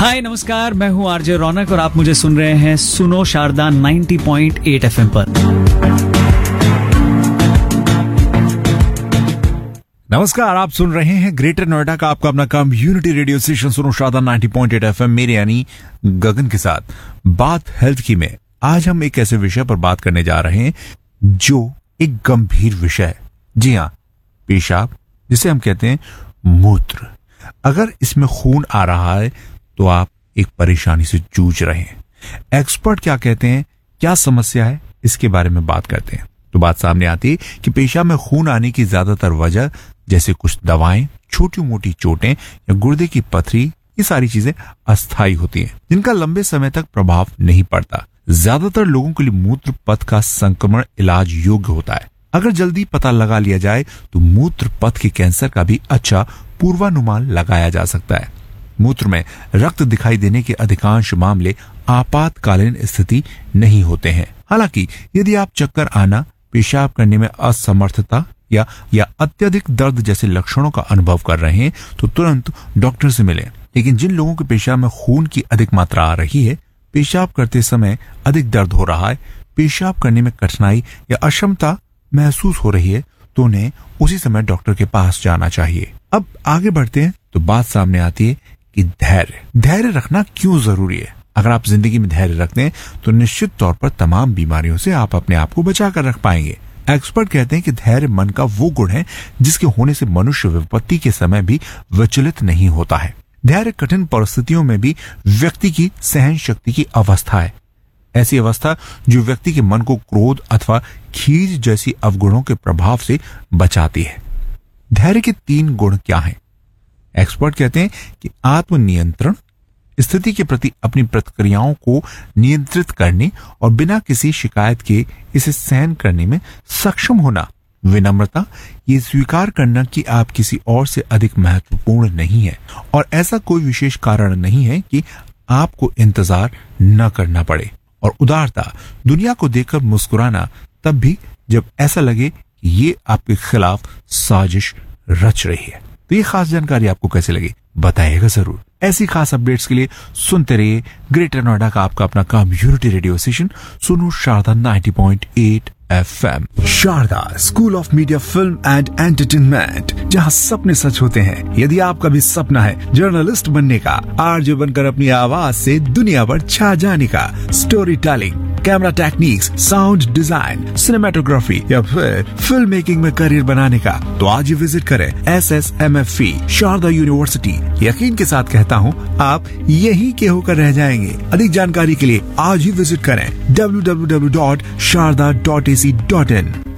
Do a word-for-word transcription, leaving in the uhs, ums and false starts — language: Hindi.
हाय नमस्कार, मैं हूँ आरजे रौनक और आप मुझे सुन रहे हैं सुनो शारदा नब्बे पॉइंट आठ एफएम पर। नमस्कार, आप सुन रहे हैं ग्रेटर नोएडा का आपका अपना कम्युनिटी रेडियो स्टेशन सुनो शारदा नब्बे पॉइंट आठ एफएम, मेरे यानी गगन के साथ बात हेल्थ की में। आज हम एक ऐसे विषय पर बात करने जा रहे हैं जो एक गंभीर विषय है। जी हाँ, पेशाब, जिसे हम कहते हैं मूत्र। अगर इसमें खून आ रहा है तो आप एक परेशानी से जूझ रहे हैं। एक्सपर्ट क्या कहते हैं, क्या समस्या है, इसके बारे में बात करते हैं। तो बात सामने आती है कि पेशाब में खून आने की ज्यादातर वजह जैसे कुछ दवाएं, छोटी मोटी चोटें या गुर्दे की पथरी, ये सारी चीजें अस्थायी होती हैं जिनका लंबे समय तक प्रभाव नहीं पड़ता। ज्यादातर लोगों के लिए मूत्र पथ का संक्रमण इलाज योग्य होता है। अगर जल्दी पता लगा लिया जाए तो मूत्र पथ के कैंसर का भी अच्छा पूर्वानुमान लगाया जा सकता है। मूत्र में रक्त दिखाई देने के अधिकांश मामले आपातकालीन स्थिति नहीं होते हैं। हालांकि यदि आप चक्कर आना, पेशाब करने में असमर्थता या या अत्यधिक दर्द जैसे लक्षणों का अनुभव कर रहे हैं तो तुरंत डॉक्टर से मिलें। लेकिन जिन लोगों के पेशाब में खून की अधिक मात्रा आ रही है, पेशाब करते समय अधिक दर्द हो रहा है, पेशाब करने में कठिनाई या अक्षमता महसूस हो रही है, तो उन्हें उसी समय डॉक्टर के पास जाना चाहिए। अब आगे बढ़ते हैं तो बात सामने आती है कि धैर्य धैर्य रखना क्यों जरूरी है। अगर आप जिंदगी में धैर्य रखते हैं तो निश्चित तौर पर तमाम बीमारियों से आप अपने आप को बचा कर रख पाएंगे। एक्सपर्ट कहते हैं कि धैर्य मन का वो गुण है जिसके होने से मनुष्य विपत्ति के समय भी विचलित नहीं होता है। धैर्य कठिन परिस्थितियों में भी व्यक्ति की सहन शक्ति की अवस्था है। ऐसी अवस्था जो व्यक्ति के मन को क्रोध अथवा खीज जैसी अवगुणों के प्रभाव से बचाती है। धैर्य के तीन गुण क्या हैं? एक्सपर्ट कहते हैं कि आत्मनियंत्रण, स्थिति के प्रति अपनी प्रतिक्रियाओं को नियंत्रित करने और बिना किसी शिकायत के इसे सहन करने में सक्षम होना। विनम्रता, ये स्वीकार करना कि आप किसी और से अधिक महत्वपूर्ण नहीं है और ऐसा कोई विशेष कारण नहीं है कि आपको इंतजार न करना पड़े। और उदारता, दुनिया को देखकर मुस्कुराना तब भी जब ऐसा लगे कि ये आपके खिलाफ साजिश रच रही है। तो ये खास जानकारी आपको कैसे लगी, बताइएगा जरूर। ऐसी खास अपडेट्स के लिए सुनते रहिए ग्रेटर नोएडा का आपका अपना कम्युनिटी रेडियो स्टेशन सुनो शारदा नब्बे पॉइंट आठ FM. Sharda school of media, film and entertainment, जहां सपने सच होते हैं। यदि आपका भी सपना है जर्नलिस्ट बनने का, आरजे बनकर अपनी आवाज से दुनिया पर छा जाने का, story telling, camera techniques, sound design, cinematography या फिर फिल्म मेकिंग में करियर बनाने का, तो आज ही विजिट करें S S M F E Sharda university. यकीन के साथ कहता हूँ, आप यही के होकर रह जाएंगे। अधिक जानकारी के लिए आज ही विजिट करें W W W dot Sharda dot A C dot in.